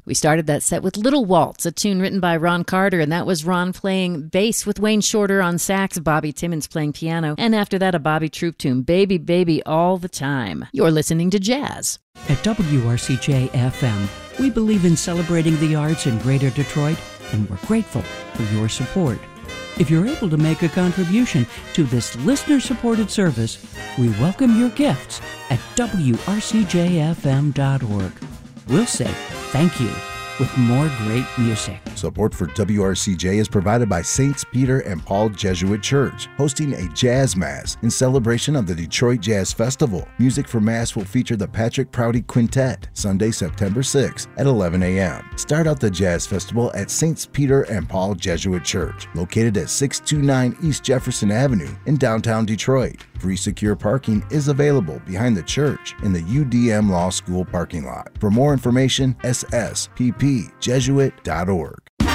We started that set with Little Waltz, a tune written by Ron Carter, and that was Ron playing bass with Wayne Shorter on sax, Bobby Timmons playing piano, and after that a Bobby Troop tune, Baby, Baby, All the Time. You're listening to Jazz. At WRCJ-FM, we believe in celebrating the arts in Greater Detroit, and we're grateful for your support. If you're able to make a contribution to this listener-supported service, we welcome your gifts at WRCJFM.org. We'll say thank you with more great music. Support for WRCJ is provided by Saints Peter and Paul Jesuit Church, hosting a Jazz Mass in celebration of the Detroit Jazz Festival. Music for Mass will feature the Patrick Prouty Quintet, Sunday, September 6th at 11 a.m. Start out the Jazz Festival at Saints Peter and Paul Jesuit Church, located at 629 East Jefferson Avenue in downtown Detroit. Free secure parking is available behind the church in the UDM Law School parking lot. For more information, ssppjesuit.org.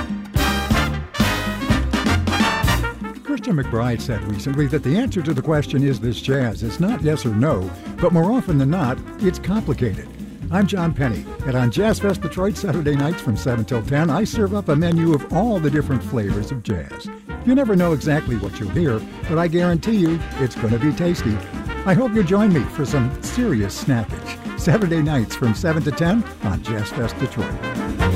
Christian McBride said recently that the answer to the question, is this jazz? It's not yes or no, but more often than not, it's complicated. I'm John Penny, and on Jazz Fest Detroit Saturday nights from 7 till 10, I serve up a menu of all the different flavors of jazz. You never know exactly what you'll hear, but I guarantee you it's going to be tasty. I hope you'll join me for some serious snackage. Saturday nights from 7 to 10 on Jazz Fest Detroit.